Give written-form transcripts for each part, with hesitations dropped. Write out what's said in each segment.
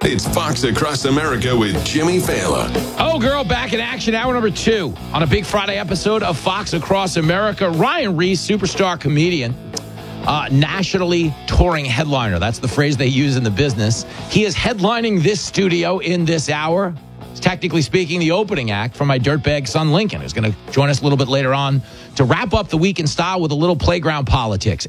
It's Fox Across America with Jimmy Fallon. Oh, girl, back in action. Hour number 2 on a big Friday episode of Fox Across America. Ryan Reese, superstar comedian, nationally touring headliner. That's the phrase they use in the business. He is headlining this studio in this hour. It's technically speaking the opening act for my dirtbag son Lincoln, who's going to join us a little bit later on to wrap up the week in style with a little playground politics.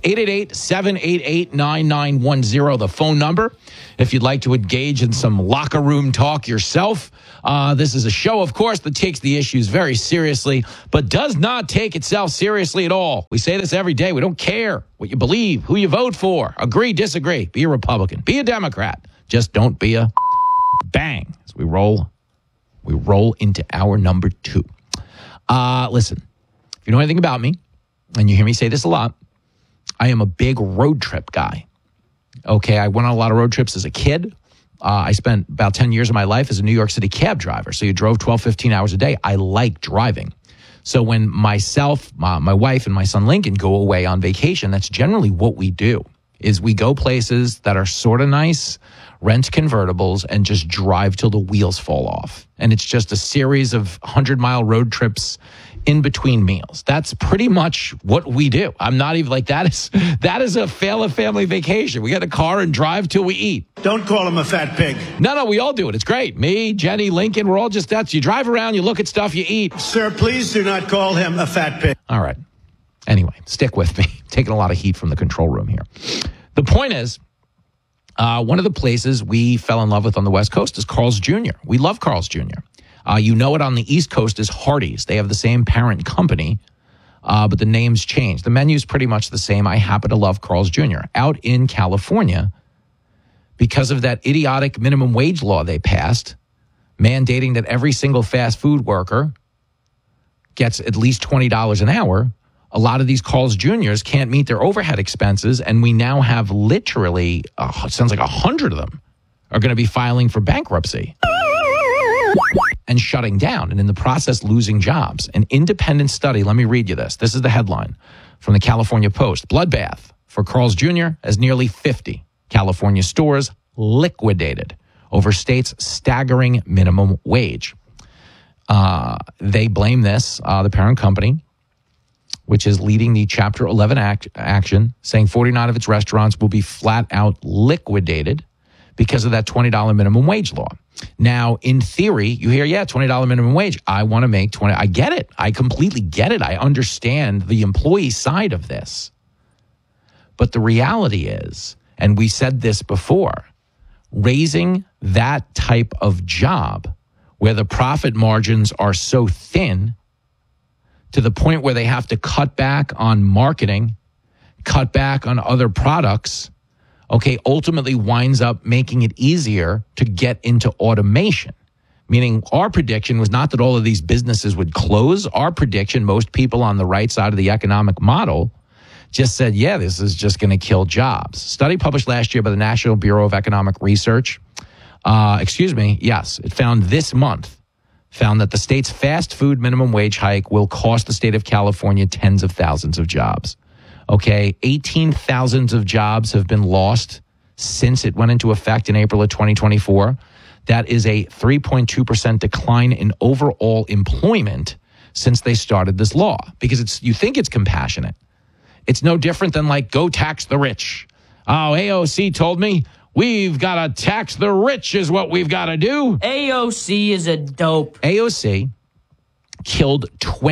888-788-9910, the phone number. If you'd like to engage in some locker room talk yourself, this is a show, of course, that takes the issues very seriously, but does not take itself seriously at all. We say this every day. We don't care what you believe, who you vote for, agree, disagree, be a Republican, be a Democrat. Just don't be a bang. As we roll into hour number 2. Listen, if you know anything about me, and you hear me say this a lot, I am a big road trip guy. Okay, I went on a lot of road trips as a kid. I spent about 10 years of my life as a New York City cab driver. So you drove 12, 15 hours a day. I like driving. So when myself, my wife, and my son Lincoln go away on vacation, that's generally what we do, is we go places that are sort of nice, rent convertibles, and just drive till the wheels fall off. And it's just a series of 100-mile road trips in between meals. That's pretty much what we do. I'm not even like, that is a family vacation. We get a car and drive till we eat. Don't call him a fat pig. No, we all do it. It's great. Me, Jenny, Lincoln, we're all just that. You drive around, you look at stuff, you eat. Sir, please do not call him a fat pig. All right. Anyway, stick with me. Taking a lot of heat from the control room here. The point is, one of the places we fell in love with on the West Coast is Carl's Jr. We love Carl's Jr. You know it on the East Coast is Hardee's. They have the same parent company, but the name's changed. The menu's pretty much the same. I happen to love Carl's Jr. Out in California, because of that idiotic minimum wage law they passed, mandating that every single fast food worker gets at least $20 an hour, a lot of these Carl's Jr.'s can't meet their overhead expenses, and we now have literally, it sounds like 100 of them are going to be filing for bankruptcy and shutting down, and in the process losing jobs. An independent study, let me read you this. This is the headline from the California Post. Bloodbath for Carl's Jr. as nearly 50 California stores liquidated over state's staggering minimum wage. They blame this, the parent company, which is leading the Chapter 11 action, saying 49 of its restaurants will be flat out liquidated because of that $20 minimum wage law. Now, in theory, you hear, $20 minimum wage. I want to make $20. I get it. I completely get it. I understand the employee side of this. But the reality is, and we said this before, raising that type of job where the profit margins are so thin to the point where they have to cut back on marketing, cut back on other products, ultimately winds up making it easier to get into automation. Meaning our prediction was not that all of these businesses would close. Our prediction, most people on the right side of the economic model just said, this is just going to kill jobs. Study published last year by the National Bureau of Economic Research, it found this month, that the state's fast food minimum wage hike will cost the state of California tens of thousands of jobs. 18,000 of jobs have been lost since it went into effect in April of 2024. That is a 3.2% decline in overall employment since they started this law, because you think it's compassionate. It's no different than go tax the rich. AOC told me we've got to tax the rich is what we've got to do. AOC is a dope. AOC killed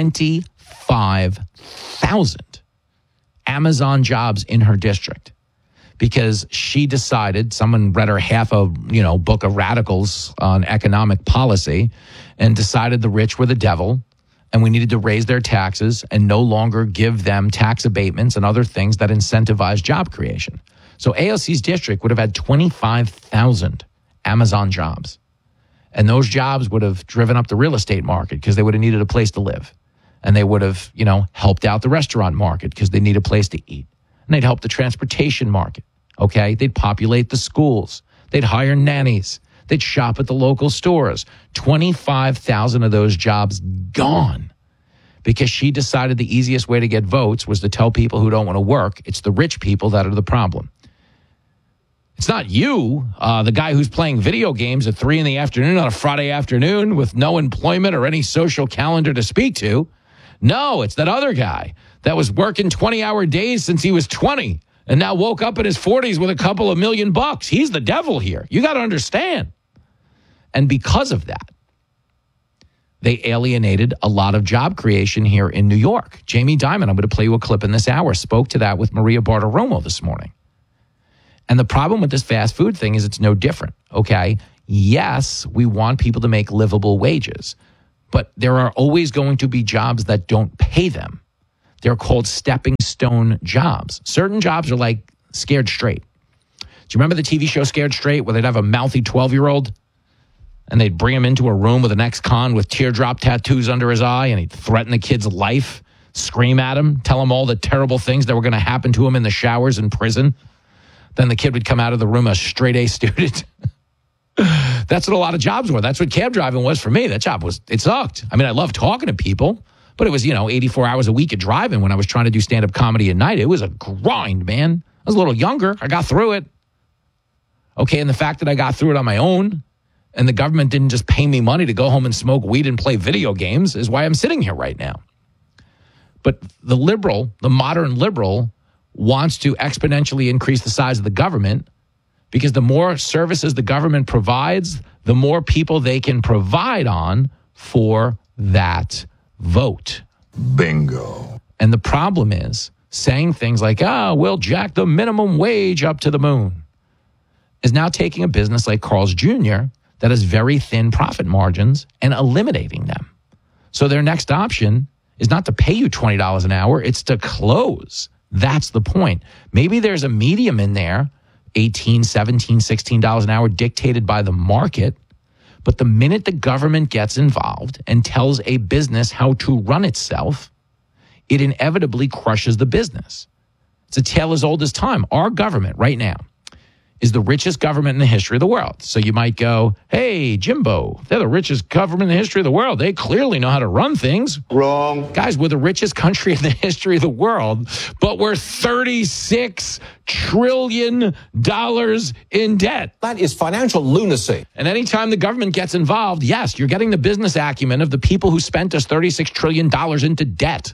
25,000 Amazon jobs in her district because she decided, someone read her half a book of radicals on economic policy and decided the rich were the devil and we needed to raise their taxes and no longer give them tax abatements and other things that incentivize job creation. So AOC's district would have had 25,000 Amazon jobs. And those jobs would have driven up the real estate market because they would have needed a place to live. And they would have, helped out the restaurant market because they need a place to eat. And they'd help the transportation market, They'd populate the schools. They'd hire nannies. They'd shop at the local stores. 25,000 of those jobs gone because she decided the easiest way to get votes was to tell people who don't want to work, it's the rich people that are the problem. It's not you, the guy who's playing video games at 3 p.m. on a Friday afternoon with no employment or any social calendar to speak to. No, it's that other guy that was working 20-hour days since he was 20 and now woke up in his 40s with a couple of $1 million. He's the devil here. You got to understand. And because of that, they alienated a lot of job creation here in New York. Jamie Dimon, I'm going to play you a clip in this hour, spoke to that with Maria Bartiromo this morning. And the problem with this fast food thing is it's no different, okay? Yes, we want people to make livable wages, but there are always going to be jobs that don't pay them. They're called stepping stone jobs. Certain jobs are like Scared Straight. Do you remember the TV show Scared Straight where they'd have a mouthy 12-year-old and they'd bring him into a room with an ex-con with teardrop tattoos under his eye and he'd threaten the kid's life, scream at him, tell him all the terrible things that were going to happen to him in the showers in prison? Then the kid would come out of the room a straight-A student. That's what a lot of jobs were. That's what cab driving was for me. That job it sucked. I mean, I loved talking to people, but it was, 84 hours a week of driving when I was trying to do stand-up comedy at night. It was a grind, man. I was a little younger. I got through it. Okay, and the fact that I got through it on my own and the government didn't just pay me money to go home and smoke weed and play video games is why I'm sitting here right now. But the modern liberal, wants to exponentially increase the size of the government because the more services the government provides, the more people they can provide on for that vote. Bingo. And the problem is saying things like, we'll jack the minimum wage up to the moon, is now taking a business like Carl's Jr. that has very thin profit margins and eliminating them. So their next option is not to pay you $20 an hour, it's to close. That's the point. Maybe there's a medium in there, $18, $17, $16 an hour dictated by the market. But the minute the government gets involved and tells a business how to run itself, it inevitably crushes the business. It's a tale as old as time. Our government right now is the richest government in the history of the world. So you might go, hey, Jimbo, they're the richest government in the history of the world. They clearly know how to run things. Wrong. Guys, we're the richest country in the history of the world, but we're $36 trillion in debt. That is financial lunacy. And anytime the government gets involved, yes, you're getting the business acumen of the people who spent us $36 trillion into debt,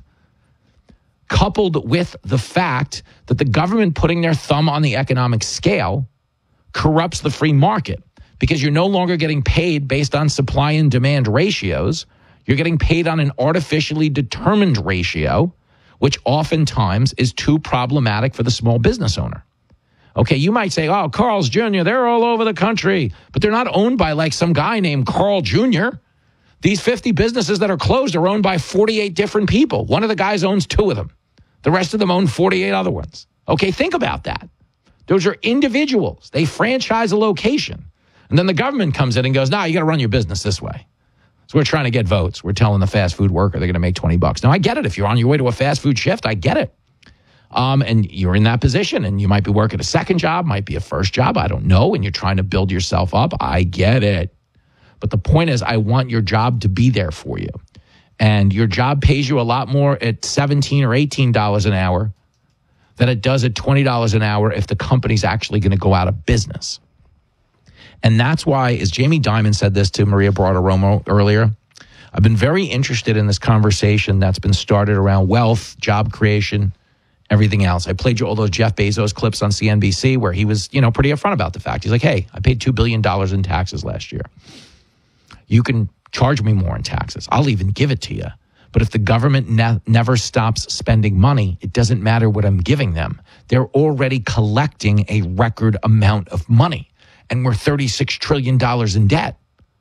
coupled with the fact that the government putting their thumb on the economic scale corrupts the free market because you're no longer getting paid based on supply and demand ratios. You're getting paid on an artificially determined ratio, which oftentimes is too problematic for the small business owner. Okay, you might say, oh, Carl's Jr., they're all over the country, but they're not owned by like some guy named Carl Jr. These 50 businesses that are closed are owned by 48 different people. One of the guys owns 2 of them. The rest of them own 48 other ones. Okay, think about that. Those are individuals. They franchise a location. And then the government comes in and goes, you got to run your business this way. So we're trying to get votes. We're telling the fast food worker they're going to make $20. Now, I get it. If you're on your way to a fast food shift, I get it. And you're in that position, and you might be working a second job, might be a first job, I don't know, and you're trying to build yourself up. I get it. But the point is, I want your job to be there for you. And your job pays you a lot more at $17 or $18 an hour than it does at $20 an hour if the company's actually going to go out of business. And that's why, as Jamie Dimon said this to Maria Bartiromo earlier, I've been very interested in this conversation that's been started around wealth, job creation, everything else. I played you all those Jeff Bezos clips on CNBC where he was, pretty upfront about the fact. He's like, hey, I paid $2 billion in taxes last year. You can charge me more in taxes. I'll even give it to you. But if the government never stops spending money, it doesn't matter what I'm giving them. They're already collecting a record amount of money. And we're $36 trillion in debt.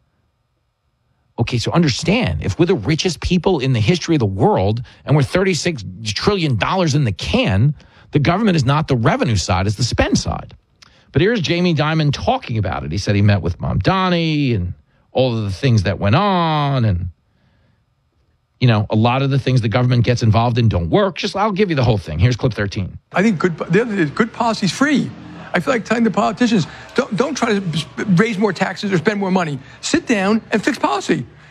Okay, so understand, if we're the richest people in the history of the world and we're $36 trillion in the can, the government is not the revenue side, it's the spend side. But here's Jamie Dimon talking about it. He said he met with Mamdani and all of the things that went on, and a lot of the things the government gets involved in don't work. I'll give you the whole thing. Here's clip 13. I think good policy is free. I feel like telling the politicians, don't try to raise more taxes or spend more money. Sit down and fix policy.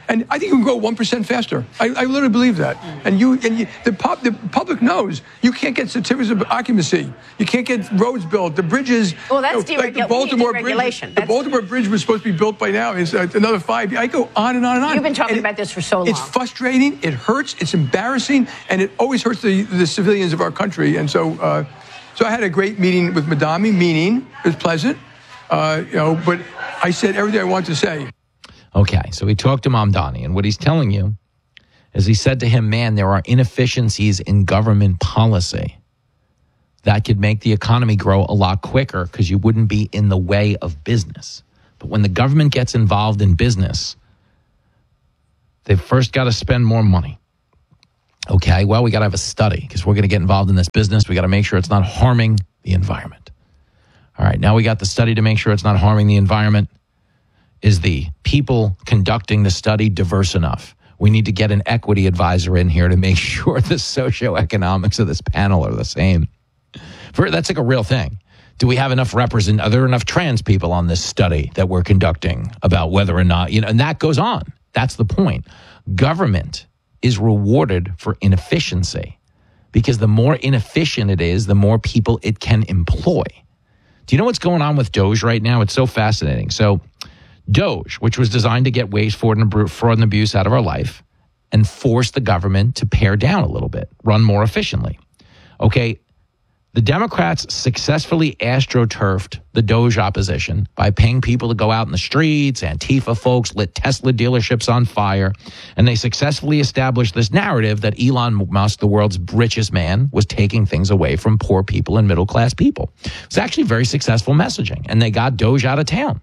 And I think you can grow 1% faster. I literally believe that. And the public knows you can't get certificates of occupancy. You can't get roads built. The bridges. Well, that's like the Baltimore Bridge. The Baltimore Bridge was supposed to be built by now. It's another 5 years. I go on and on and on. You've been talking about this for so long. It's frustrating. It hurts. It's embarrassing, and it always hurts the civilians of our country. And so I had a great meeting with Madami. It was pleasant, but I said everything I wanted to say. Okay, so he talked to Mamdani, and what he's telling you is he said to him, man, there are inefficiencies in government policy that could make the economy grow a lot quicker because you wouldn't be in the way of business. But when the government gets involved in business, they've first got to spend more money. Okay, well, we got to have a study because we're going to get involved in this business. We got to make sure it's not harming the environment. All right, now we got the study to make sure it's not harming the environment. Is the people conducting the study diverse enough? We need to get an equity advisor in here to make sure the socioeconomics of this panel are the same. That's like a real thing. Do we have enough are there enough trans people on this study that we're conducting about whether or not, and that goes on. That's the point. Government is rewarded for inefficiency because the more inefficient it is, the more people it can employ. Do you know what's going on with Doge right now? It's so fascinating. So Doge, which was designed to get waste, fraud, and abuse out of our life and force the government to pare down a little bit, run more efficiently. Okay, the Democrats successfully astroturfed the Doge opposition by paying people to go out in the streets. Antifa folks lit Tesla dealerships on fire, and they successfully established this narrative that Elon Musk, the world's richest man, was taking things away from poor people and middle-class people. It's actually very successful messaging, and they got Doge out of town.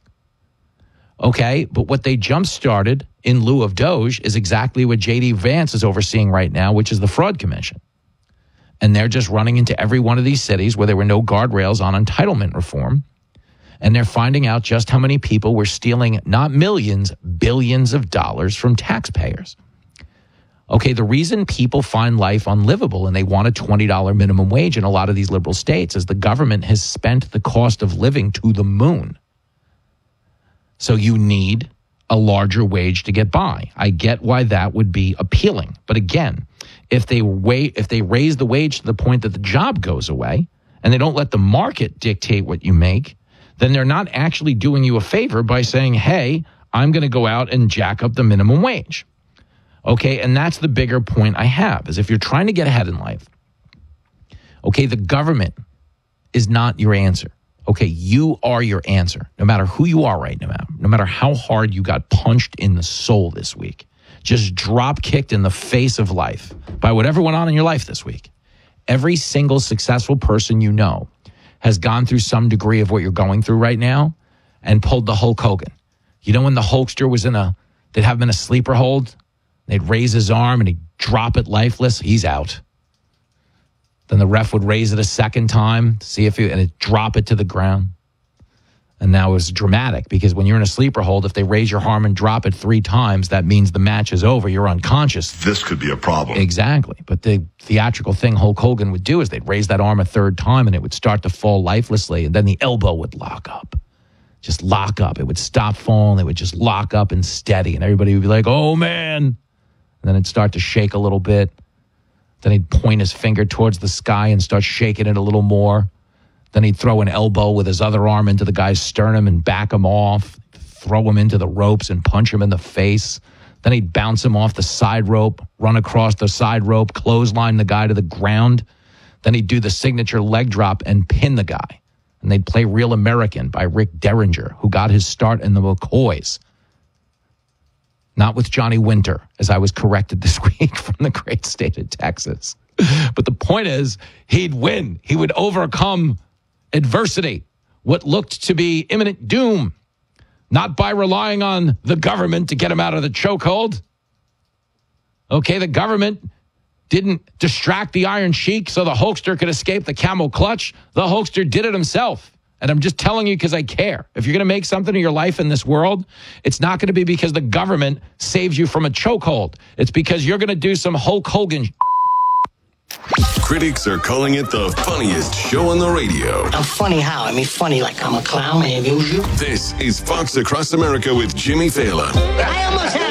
Okay, but what they jump-started in lieu of Doge is exactly what J.D. Vance is overseeing right now, which is the Fraud Commission. And they're just running into every one of these cities where there were no guardrails on entitlement reform. And they're finding out just how many people were stealing not millions, billions of dollars from taxpayers. Okay, the reason people find life unlivable and they want a $20 minimum wage in a lot of these liberal states is the government has spent the cost of living to the moon. So you need a larger wage to get by. I get why that would be appealing. But again, if they raise the wage to the point that the job goes away and they don't let the market dictate what you make, then they're not actually doing you a favor by saying, hey, I'm going to go out and jack up the minimum wage. Okay, and that's the bigger point I have, is if you're trying to get ahead in life, okay, the government is not your answer. Okay, you are your answer, no matter who you are right now, no matter how hard you got punched in the soul this week, just drop kicked in the face of life by whatever went on in your life this week. Every single successful person you know has gone through some degree of what you're going through right now and pulled the Hulk Hogan. You know when the Hulkster was they'd have him in a sleeper hold, they'd raise his arm and he'd drop it lifeless, he's out. Then the ref would raise it a second time, see if and it'd drop it to the ground. And now it's dramatic because when you're in a sleeper hold, if they raise your arm and drop it 3 times, that means the match is over. You're unconscious. This could be a problem. Exactly. But the theatrical thing Hulk Hogan would do is they'd raise that arm a 3rd time and it would start to fall lifelessly. And then the elbow would lock up. Just lock up. It would stop falling. It would just lock up and steady. And everybody would be like, oh, man. And then it'd start to shake a little bit. Then he'd point his finger towards the sky and start shaking it a little more. Then he'd throw an elbow with his other arm into the guy's sternum and back him off, throw him into the ropes and punch him in the face. Then he'd bounce him off the side rope, run across the side rope, clothesline the guy to the ground. Then he'd do the signature leg drop and pin the guy. And they'd play Real American by Rick Derringer, who got his start in the McCoys. Not with Johnny Winter, as I was corrected this week from the great state of Texas. But the point is, he'd win. He would overcome adversity, what looked to be imminent doom, not by relying on the government to get him out of the chokehold. Okay, the government didn't distract the Iron Sheik so the Hulkster could escape the camel clutch. The Hulkster did it himself. And I'm just telling you because I care. If you're going to make something of your life in this world, it's not going to be because the government saves you from a chokehold. It's because you're going to do some Hulk Hogan. Critics are calling it the funniest show on the radio. I'm funny how? I mean funny like I'm a clown and amuse you? This is Fox Across America with Jimmy Fallon. I almost had